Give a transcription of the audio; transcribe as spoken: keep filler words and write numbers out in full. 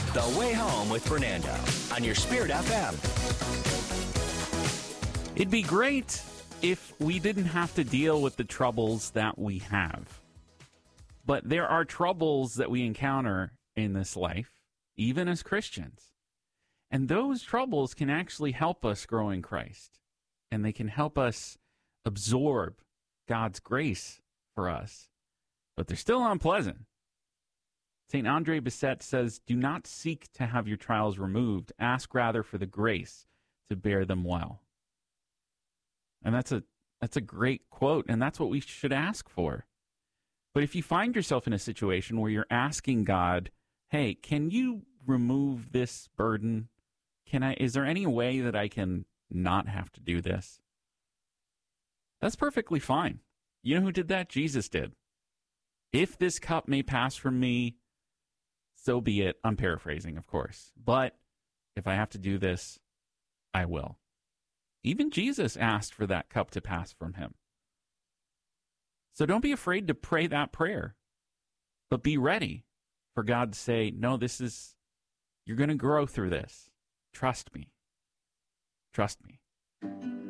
The Way Home with Fernando on your Spirit F M. It'd be great if we didn't have to deal with the troubles that we have. But there are troubles that we encounter in this life, even as Christians. And those troubles can actually help us grow in Christ. And they can help us absorb God's grace for us. But they're still unpleasant. Saint Andre Bessette says, "Do not seek to have your trials removed. Ask rather for the grace to bear them well." And that's a that's a great quote, and that's what we should ask for. But if you find yourself in a situation where you're asking God, "Hey, can you remove this burden? Can I? Is there any way that I can not have to do this?" That's perfectly fine. You know who did that? Jesus did. "If this cup may pass from me, so be it." I'm paraphrasing, of course. But if I have to do this, I will. Even Jesus asked for that cup to pass from him. So don't be afraid to pray that prayer. But be ready for God to say, "No, this is, you're going to grow through this. Trust me. Trust me."